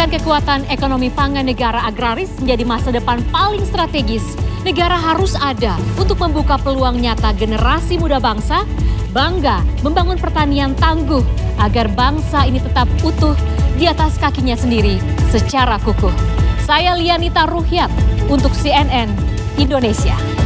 Dengan kekuatan ekonomi pangan negara agraris menjadi masa depan paling strategis, negara harus ada untuk membuka peluang nyata generasi muda bangsa, bangga membangun pertanian tangguh agar bangsa ini tetap utuh di atas kakinya sendiri secara kukuh. Saya Lianita Ruhyat untuk CNN Indonesia.